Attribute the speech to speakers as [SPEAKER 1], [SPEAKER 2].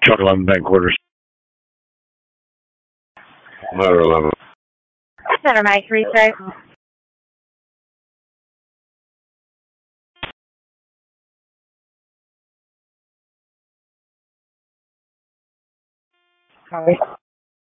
[SPEAKER 1] Truck 11 bank quarters.
[SPEAKER 2] Motor 11.
[SPEAKER 3] Center Mike 36. Sorry.